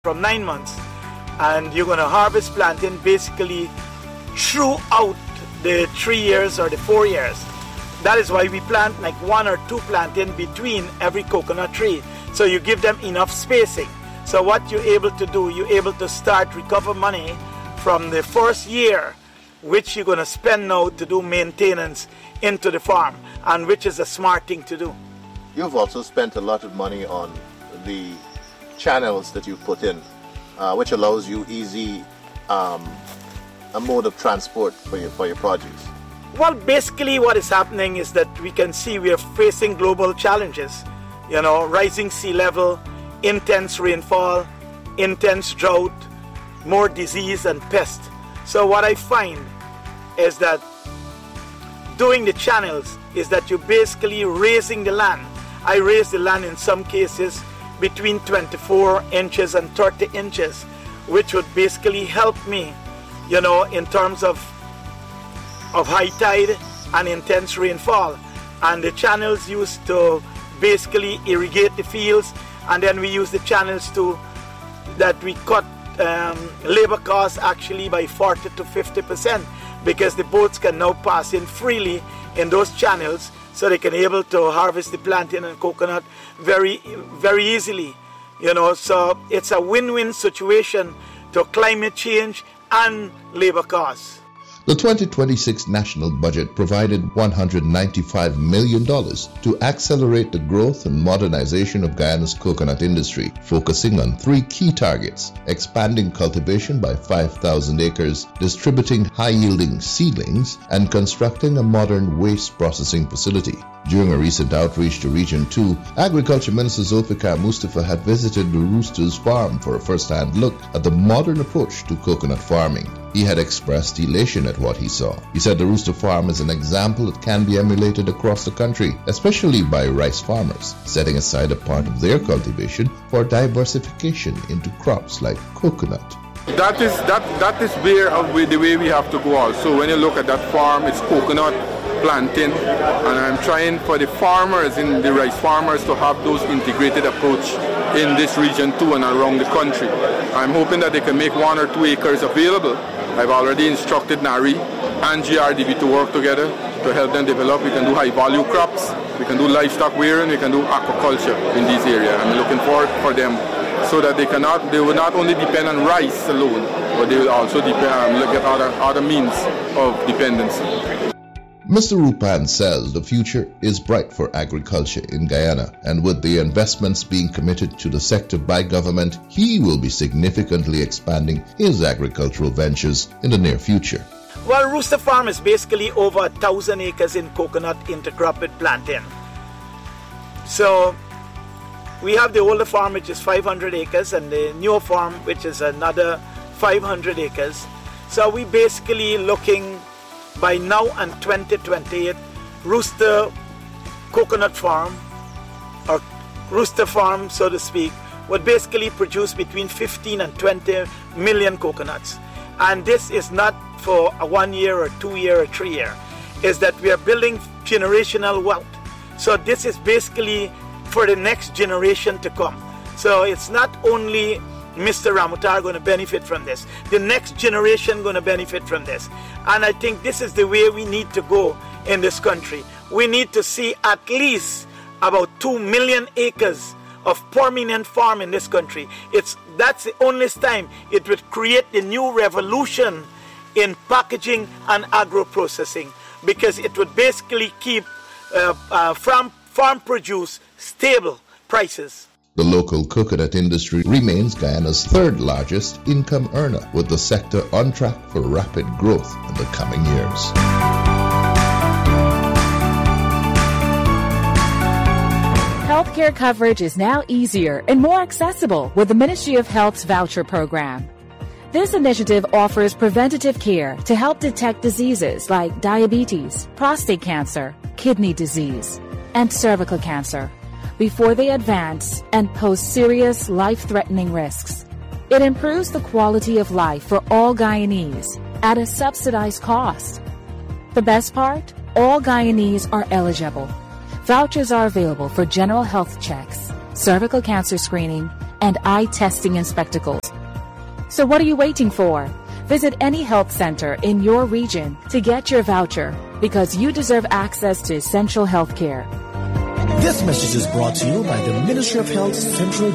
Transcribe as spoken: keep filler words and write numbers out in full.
from nine months, and you're going to harvest plantain basically throughout the three years or the four years. That is why we plant like one or two plantain between every coconut tree. So you give them enough spacing. So what you're able to do, you're able to start recover money from the first year, which you're going to spend now to do maintenance into the farm, and which is a smart thing to do. You've also spent a lot of money on the channels that you've put in, uh, which allows you easy um, a mode of transport for your, for your produce. Well, basically what is happening is that we can see we are facing global challenges. You know, rising sea level, intense rainfall, intense drought, more disease and pest. So what I find is that doing the channels is that you're basically raising the land. I raise the land in some cases between twenty-four inches and thirty inches, which would basically help me, you know, in terms of of high tide and intense rainfall. And the channels used to basically irrigate the fields, and then we use the channels to that we cut um, labor costs actually by forty to fifty percent, because the boats can now pass in freely in those channels, so they can able to harvest the plantain and coconut very very easily, you know. So it's a win-win situation to climate change and labor costs. The twenty twenty-six national budget provided one hundred ninety-five million dollars to accelerate the growth and modernization of Guyana's coconut industry, focusing on three key targets: expanding cultivation by five thousand acres, distributing high-yielding seedlings, and constructing a modern waste processing facility. During a recent outreach to Region two, Agriculture Minister Zulfikar Mustafa had visited the Roosters farm for a first-hand look at the modern approach to coconut farming. He had expressed elation at what he saw. He said the Rooster farm is an example that can be emulated across the country, especially by rice farmers, setting aside a part of their cultivation for diversification into crops like coconut. That is that that is where uh, the way we have to go also. When you look at that farm, it's coconut, plantain, and I'm trying for the farmers, in the rice farmers, to have those integrated approach in this region too and around the country. I'm hoping that they can make one or two acres available. I've already instructed NARI and G R D B to work together to help them develop. We can do high value crops, we can do livestock rearing, we can do aquaculture in these areas. I'm looking forward for them so that they cannot, they will not only depend on rice alone, but they will also depend on look at other other means of dependency. Mister Rupan says the future is bright for agriculture in Guyana, and with the investments being committed to the sector by government, he will be significantly expanding his agricultural ventures in the near future. Well, Rooster Farm is basically over a thousand acres in coconut intercrop with plantain. So we have the older farm, which is five hundred acres, and the newer farm, which is another five hundred acres. So we basically looking by now and twenty twenty-eight, Rooster Coconut Farm, or Rooster Farm, so to speak, would basically produce between fifteen and twenty million coconuts. And this is not for a one year or two year or three year. Is that we are building generational wealth. So this is basically for the next generation to come. So it's not only Mister Ramutar going to benefit from this. The next generation going to benefit from this. And I think this is the way we need to go in this country. We need to see at least about two million acres of permanent farm in this country. It's that's the only time it would create the new revolution in packaging and agro-processing, because it would basically keep uh, uh, farm, farm produce stable prices. The local coconut industry remains Guyana's third largest income earner, with the sector on track for rapid growth in the coming years. Healthcare coverage is now easier and more accessible with the Ministry of Health's voucher program. This initiative offers preventative care to help detect diseases like diabetes, prostate cancer, kidney disease, and cervical cancer before they advance and pose serious life-threatening risks. It improves the quality of life for all Guyanese at a subsidized cost. The best part? All Guyanese are eligible. Vouchers are available for general health checks, cervical cancer screening, and eye testing and spectacles. So what are you waiting for? Visit any health center in your region to get your voucher, because you deserve access to essential health care. This message is brought to you by the Ministry of Health's Central